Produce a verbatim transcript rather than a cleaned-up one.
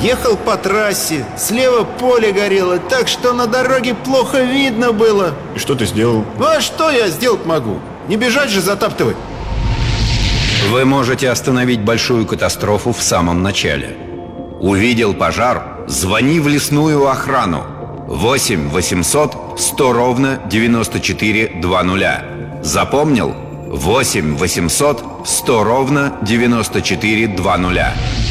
Ехал по трассе, слева поле горело, так что на дороге плохо видно было. И что ты сделал? А что я сделать могу? Не бежать же затаптывать. Вы можете остановить большую катастрофу в самом начале. Увидел пожар? Звони в лесную охрану. восемь восемьсот сто ровно девяносто четыре два нуля. Запомнил? восемь восемьсот сто ровно девяносто четыре два нуля.